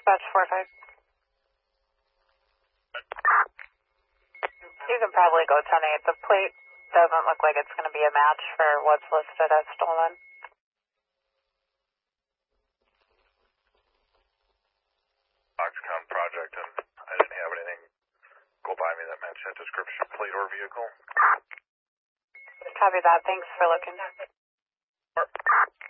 Dispatch 4-5. You can probably go 10-8. The plate doesn't look like it's going to be a match for what's listed as stolen. Oxcom project, and I didn't have anything go by me that matched that description, plate or vehicle. Copy that. Thanks for looking.